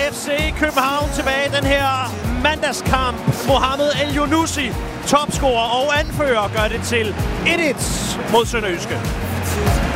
FC København tilbage i den her mandagskamp. Mohamed El-Younousi, topscorer og anfører, gør det til 1-1 mod Sønderjyske.